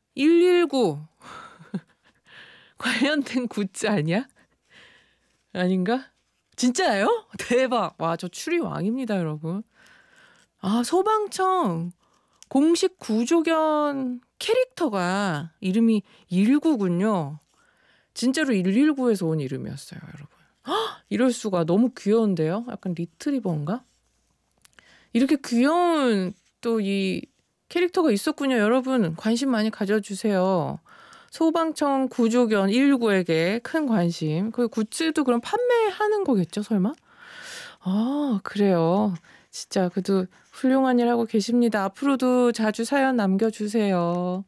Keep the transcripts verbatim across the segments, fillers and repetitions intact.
일일구 관련된 굿즈 아니야? 아닌가? 진짜예요? 대박. 와, 저 추리 왕입니다, 여러분. 아, 소방청 공식 구조견 캐릭터가 이름이 일구군요. 진짜로 일일구에서 온 이름이었어요, 여러분. 헉, 이럴 수가. 너무 귀여운데요? 약간 리트리버인가? 이렇게 귀여운 또 이 캐릭터가 있었군요. 여러분 관심 많이 가져주세요. 소방청 구조견 일일구에게 큰 관심. 그 굿즈도 그럼 판매하는 거겠죠, 설마? 아, 그래요. 진짜 그래도 훌륭한 일 하고 계십니다. 앞으로도 자주 사연 남겨주세요.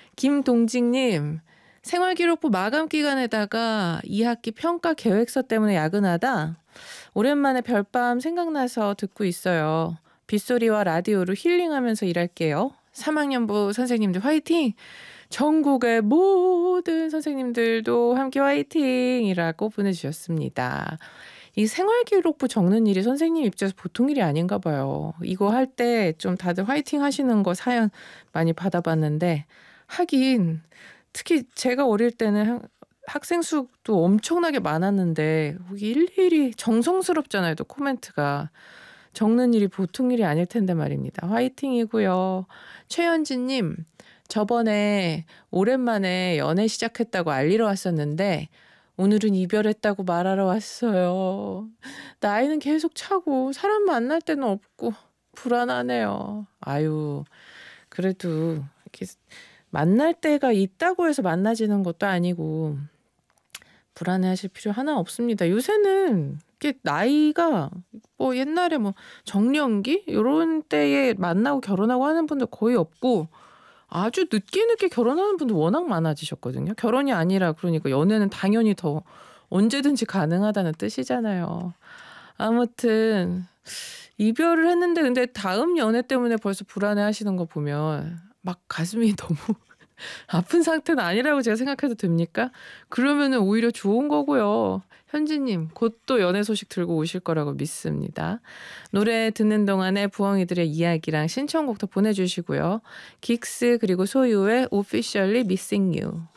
김동직님, 생활기록부 마감 기간에다가 이 학기 평가 계획서 때문에 야근하다 오랜만에 별밤 생각나서 듣고 있어요. 빗소리와 라디오로 힐링하면서 일할게요. 삼 학년부 선생님들 화이팅! 전국의 모든 선생님들도 함께 화이팅이라고 보내주셨습니다. 이 생활기록부 적는 일이 선생님 입장에서 보통 일이 아닌가 봐요. 이거 할 때 좀 다들 화이팅 하시는 거 사연 많이 받아봤는데 하긴 특히 제가 어릴 때는 학생 수도 엄청나게 많았는데 거기 일일이 정성스럽잖아요. 또 코멘트가. 적는 일이 보통 일이 아닐 텐데 말입니다. 화이팅이고요. 최현진님, 저번에 오랜만에 연애 시작했다고 알리러 왔었는데 오늘은 이별했다고 말하러 왔어요. 나이는 계속 차고 사람 만날 때는 없고 불안하네요. 아유, 그래도 이렇게 만날 때가 있다고 해서 만나지는 것도 아니고 불안해하실 필요 하나 없습니다. 요새는 이게 나이가 뭐 옛날에 뭐 정년기 이런 때에 만나고 결혼하고 하는 분들 거의 없고 아주 늦게 늦게 결혼하는 분들 워낙 많아지셨거든요. 결혼이 아니라 그러니까 연애는 당연히 더 언제든지 가능하다는 뜻이잖아요. 아무튼 이별을 했는데 근데 다음 연애 때문에 벌써 불안해하시는 거 보면 막 가슴이 너무 아픈 상태는 아니라고 제가 생각해도 됩니까? 그러면은 오히려 좋은 거고요. 현지님, 곧 또 연애 소식 들고 오실 거라고 믿습니다. 노래 듣는 동안에 부엉이들의 이야기랑 신청곡도 보내주시고요. 긱스 그리고 소유의 Officially Missing You.